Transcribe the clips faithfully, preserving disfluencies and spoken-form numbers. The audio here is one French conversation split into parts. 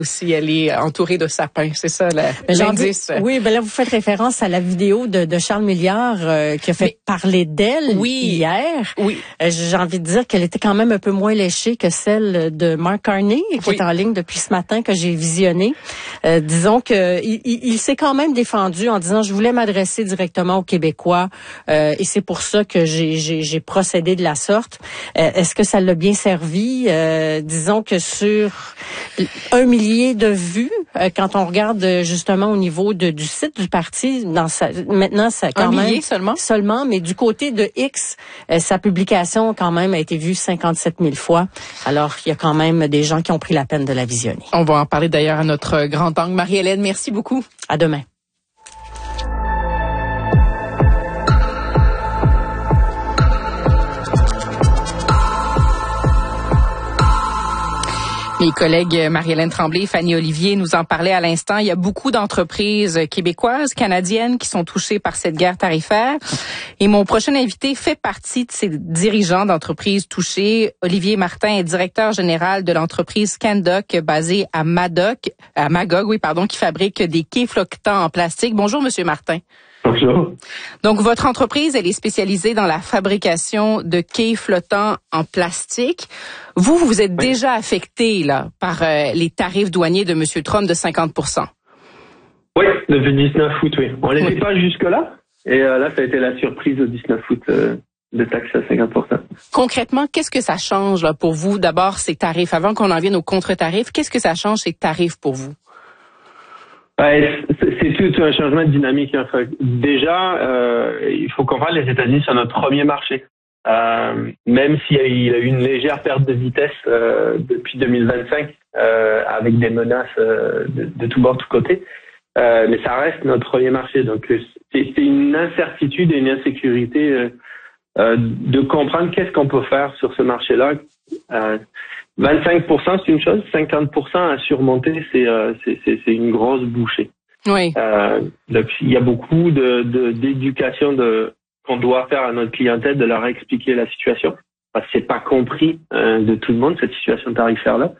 aussi, elle est entourée de sapins, c'est ça l'indice. Oui, ben là vous faites référence à la vidéo de, de Charles Milliard euh, qui a fait Mais, parler d'elle oui, hier. Oui. Euh, j'ai envie de dire qu'elle était quand même un peu moins léchée que celle de Mark Carney qui oui. est en ligne depuis ce matin que j'ai visionné. Euh, disons que il, il, il s'est quand même défendu en disant je voulais m'adresser directement aux Québécois euh, et c'est pour ça que j'ai, j'ai, j'ai procédé de la sorte. Euh, est-ce que ça l'a bien servi? Euh, disons que sur un millier de vues, euh, quand on regarde justement au niveau de, du site du parti, dans sa, maintenant ça quand un même millier seulement, seulement, mais du côté de X, euh, sa publication quand même a été vue cinquante-sept mille fois. Alors il y a quand même des gens qui ont pris la peine de la visionner. On va en parler d'ailleurs à notre grand angle. Marie-Hélène, merci beaucoup. À demain. Mes collègues Marie-Hélène Tremblay et Fanny Olivier nous en parlaient à l'instant. Il y a beaucoup d'entreprises québécoises, canadiennes qui sont touchées par cette guerre tarifaire. Et mon prochain invité fait partie de ces dirigeants d'entreprises touchées. Olivier Martin est directeur général de l'entreprise Scandoc basée à Madoc, à Magog, oui, pardon, qui fabrique des quais flottants en plastique. Bonjour, Monsieur Martin. Bonjour. Donc, votre entreprise, elle est spécialisée dans la fabrication de quais flottants en plastique. Vous, vous êtes oui. déjà affecté là par euh, les tarifs douaniers de M. Trump de cinquante pour cent. Oui, depuis le dix-neuf août, oui. On n'était oui. pas jusque-là. Et euh, là, ça a été la surprise au dix-neuf août euh, de taxe à cinquante pour cent. Concrètement, qu'est-ce que ça change là, pour vous? D'abord, ces tarifs. Avant qu'on en vienne aux contre-tarifs, qu'est-ce que ça change, ces tarifs, pour vous? Ouais, c'est tout un changement de dynamique. Déjà, euh, il faut comprendre les États-Unis sont notre premier marché. Euh, même s'il y a eu une légère perte de vitesse euh, depuis deux mille vingt-cinq, euh, avec des menaces euh, de, de tous bords, de tous côtés, euh, mais ça reste notre premier marché. Donc, c'est, c'est une incertitude et une insécurité euh, euh, de comprendre qu'est-ce qu'on peut faire sur ce marché-là. Euh, vingt-cinq pour cent, c'est une chose. cinquante pour cent à surmonter, c'est, euh, c'est, c'est, c'est une grosse bouchée. Oui. Euh, donc, il y a beaucoup de, de, d'éducation de, qu'on doit faire à notre clientèle, de leur expliquer la situation. Parce que c'est pas compris euh, de tout le monde, cette situation tarifaire-là.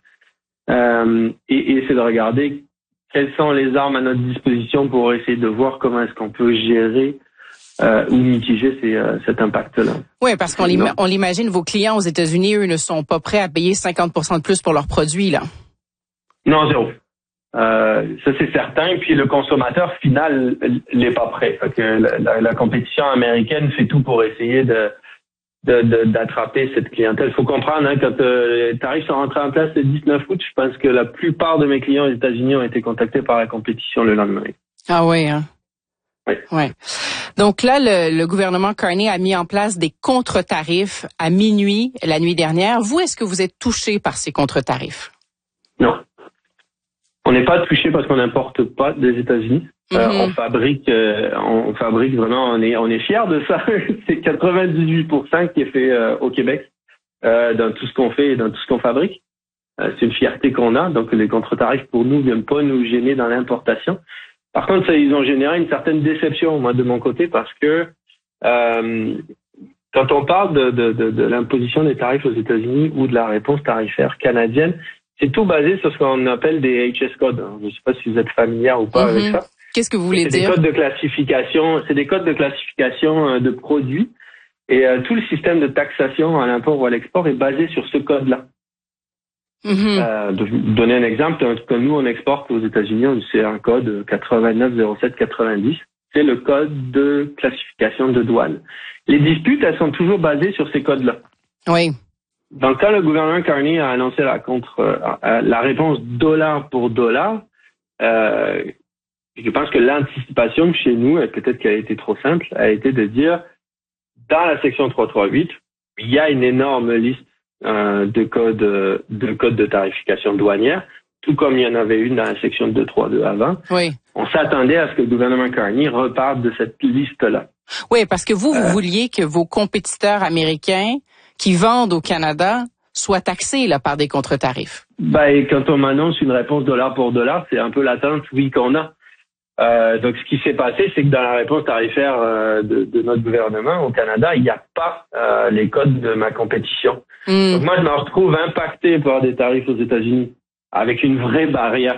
Euh, et, et c'est de regarder quelles sont les armes à notre disposition pour essayer de voir comment est-ce qu'on peut gérer Euh, ou mitiger ces, euh, cet impact-là. Oui, parce qu'on l'im- on l'imagine, vos clients aux États-Unis, eux, ne sont pas prêts à payer cinquante pour cent de plus pour leurs produits, là. Non, zéro. Euh, ça, c'est certain. Puis le consommateur final n'est pas prêt. Fait que la, la, la compétition américaine fait tout pour essayer de, de, de d'attraper cette clientèle. Il faut comprendre, hein, quand euh, les tarifs sont rentrés en place le dix-neuf août, je pense que la plupart de mes clients aux États-Unis ont été contactés par la compétition le lendemain. Ah oui, hein? Oui. Ouais. Donc là, le, le gouvernement Carney a mis en place des contre-tarifs à minuit la nuit dernière. Vous, est-ce que vous êtes touché par ces contre-tarifs? Non. On n'est pas touché parce qu'on n'importe pas des États-Unis. Mm-hmm. Euh, on fabrique, euh, on fabrique vraiment. On est, on est fiers de ça. C'est quatre-vingt-dix-huit pour cent qui est fait euh, au Québec euh, dans tout ce qu'on fait et dans tout ce qu'on fabrique. Euh, c'est une fierté qu'on a. Donc les contre-tarifs pour nous viennent pas nous gêner dans l'importation. Par contre, ça, ils ont généré une certaine déception, moi, de mon côté, parce que euh, quand on parle de, de, de, de l'imposition des tarifs aux États-Unis ou de la réponse tarifaire canadienne, c'est tout basé sur ce qu'on appelle des H S codes. Je ne sais pas si vous êtes familière ou pas mm-hmm. avec ça. Qu'est-ce que vous voulez c'est dire? Des codes de classification, c'est des codes de classification de produits et euh, tout le système de taxation à l'import ou à l'export est basé sur ce code-là. Mm-hmm. Euh, de vous donner un exemple, comme nous on exporte aux États-Unis, c'est un code quatre-vingt-neuf zéro sept quatre-vingt-dix, c'est le code de classification de douane. Les disputes, elles sont toujours basées sur ces codes-là. Oui. Donc quand le gouvernement Carney a annoncé la contre euh, la réponse dollar pour dollar, euh, je pense que l'anticipation chez nous, peut-être qu'elle a été trop simple, a été de dire dans la section trois cent trente-huit, il y a une énorme liste Euh, de codes de codes de tarification douanière, tout comme il y en avait une dans la section deux cent trente-deux avant. Oui. On s'attendait à ce que le gouvernement Carney reparte de cette liste-là. Oui, parce que vous, vous euh, vouliez que vos compétiteurs américains qui vendent au Canada soient taxés là par des contre-tarifs. Ben, quand on m'annonce une réponse dollar pour dollar, c'est un peu l'attente, oui, qu'on a. Euh, donc, ce qui s'est passé, c'est que dans la réponse tarifaire euh, de, de notre gouvernement au Canada, il n'y a pas euh, les codes de ma compétition. Mm. Donc, moi, je me retrouve impacté par des tarifs aux États-Unis avec une vraie barrière